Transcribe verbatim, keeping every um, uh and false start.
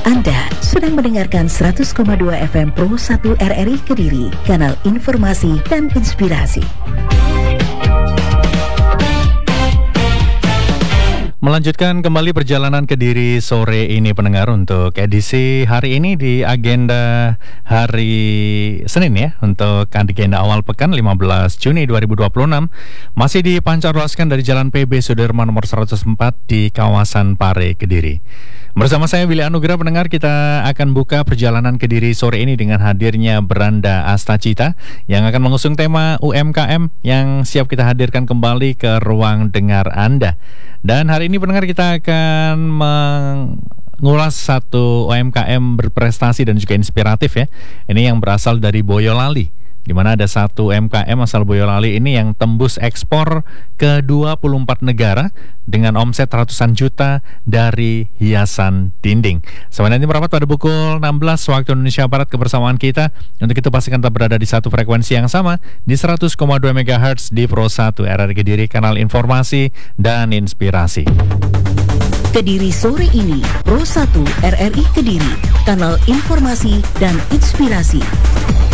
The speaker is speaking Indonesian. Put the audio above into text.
Anda sedang mendengarkan seratus koma dua F M Pro satu R R I Kediri, kanal informasi dan inspirasi. Melanjutkan kembali perjalanan Kediri sore ini pendengar, untuk edisi hari ini di agenda hari Senin ya, untuk agenda awal pekan lima belas Juni dua ribu dua puluh enam masih dipancarluaskan dari Jalan P B Sudirman nomor seratus empat di kawasan Pare, Kediri. Bersama saya Willy Anugrah pendengar, kita akan buka perjalanan Kediri sore ini dengan hadirnya Beranda Astacita yang akan mengusung tema U M K M yang siap kita hadirkan kembali ke ruang dengar Anda. Dan hari ini pendengar, kita akan mengulas satu U M K M berprestasi dan juga inspiratif ya. Ini yang berasal dari Boyolali, di mana ada satu U M K M asal Boyolali ini yang tembus ekspor ke dua puluh empat negara dengan omset ratusan juta dari hiasan dinding. Sampai nanti merapat pada pukul enam belas waktu Indonesia Barat kebersamaan kita. Untuk itu pastikan tetap berada di satu frekuensi yang sama di seratus koma dua megahertz di Pro satu R R I Kediri, kanal informasi dan inspirasi. Kediri sore ini, Pro satu R R I Kediri, kanal informasi dan inspirasi.